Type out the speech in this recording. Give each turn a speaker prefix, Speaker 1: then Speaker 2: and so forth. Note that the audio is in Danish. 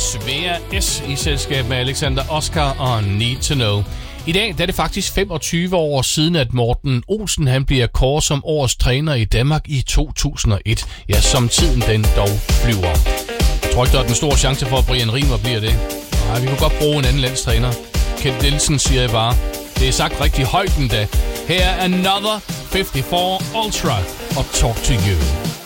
Speaker 1: Svea S i selskab med Alexander Oscar og Need to Know. I dag der er det faktisk 25 år siden, at Morten Olsen han bliver kåret som årets træner i Danmark i 2001. Ja, som tiden den dog flyver. Jeg tror ikke, der er den store chance for, at Brian Riemer bliver det. Nej, vi kunne godt bruge en anden landstræner. Kent Nielsen siger jeg bare. Det er sagt rigtig højt endda. Her er Another 54 Ultra og Talk to You.